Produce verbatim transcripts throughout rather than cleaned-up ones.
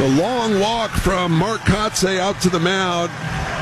long walk from Mark Kotsay out to the mound.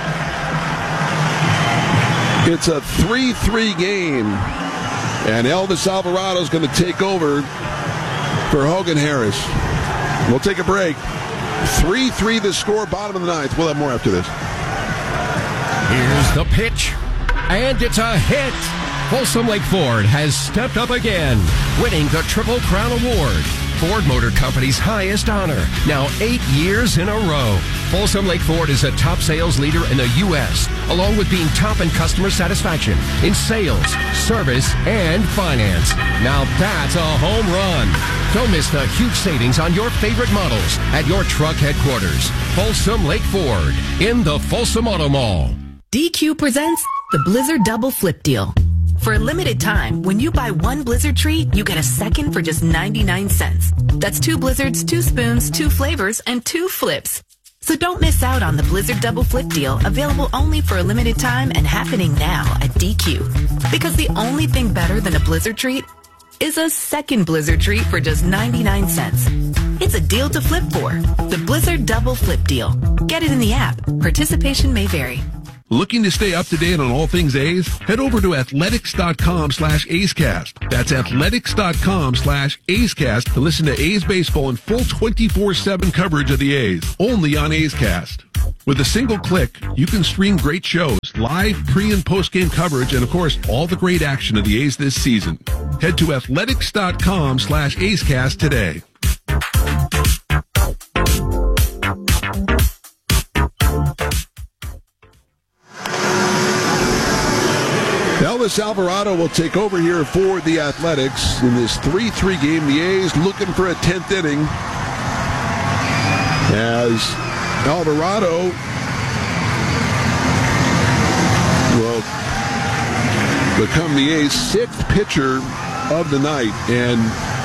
It's a three three game, and Elvis Alvarado is going to take over for Hogan Harris. We'll take a break. three three the score, bottom of the ninth. We'll have more after this. Here's the pitch, and it's a hit. Folsom Lake Ford has stepped up again, winning the Triple Crown Award, Ford Motor Company's highest honor, now eight years in a row. Folsom Lake Ford is a top sales leader in the U S, along with being top in customer satisfaction in sales, service, and finance. Now that's a home run. Don't miss the huge savings on your favorite models at your truck headquarters. Folsom Lake Ford in the Folsom Auto Mall. D Q presents the Blizzard Double Flip Deal. For a limited time, when you buy one Blizzard treat, you get a second for just ninety-nine cents. That's two Blizzards, two spoons, two flavors, and two flips. So don't miss out on the Blizzard Double Flip Deal, available only for a limited time and happening now at D Q. Because the only thing better than a Blizzard treat is a second Blizzard treat for just ninety-nine cents. It's a deal to flip for. The Blizzard Double Flip Deal. Get it in the app. Participation may vary. Looking to stay up to date on all things A's? Head over to athletics.com slash A'scast. That's athletics.com slash A'scast to listen to A's baseball in full twenty-four seven coverage of the A's, only on A's Cast. With a single click, you can stream great shows, live pre- and post-game coverage, and of course, all the great action of the A's this season. Head to athletics.com slash A'scast today. Elvis Alvarado will take over here for the Athletics in this three three game. The A's looking for a tenth inning as Alvarado will become the A's sixth pitcher of the night. And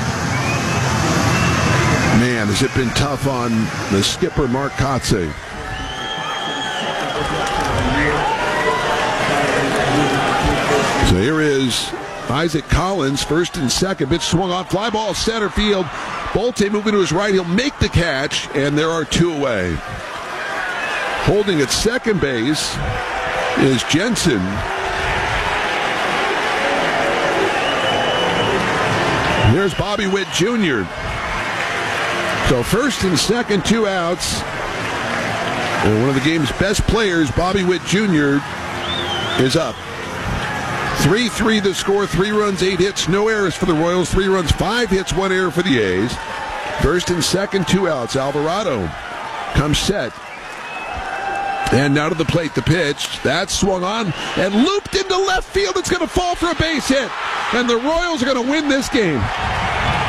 man, has it been tough on the skipper, Mark Kotsay. So here is Isaac Collins, first and second. Pitch swung on, fly ball center field. Bolte moving to his right. He'll make the catch, and there are two away. Holding at second base is Jensen. There's Bobby Witt Junior So first and second, two outs. And one of the game's best players, Bobby Witt Junior, is up. three three the score, three runs, eight hits, no errors for the Royals. Three runs, five hits, one error for the A's. First and second, two outs. Alvarado comes set. And now to the plate, the pitch. That's swung on and looped into left field. It's going to fall for a base hit. And the Royals are going to win this game.